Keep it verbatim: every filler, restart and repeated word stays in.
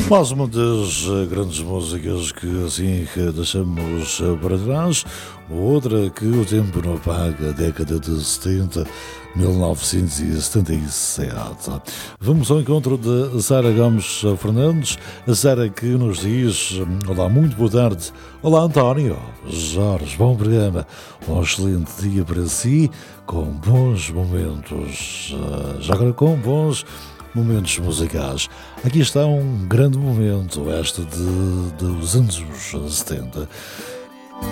Mais uma das eh, grandes músicas que assim que deixamos eh, para trás, outra que o tempo não apaga, década de setenta, mil novecentos e setenta e sete. Vamos ao encontro de Sara Gomes Fernandes, a Sara que nos diz: olá, muito boa tarde. Olá, António Jorge, bom programa, um excelente dia para si, com bons momentos, eh, já agora com bons momentos musicais. Aqui está um grande momento, este de, dos anos setenta.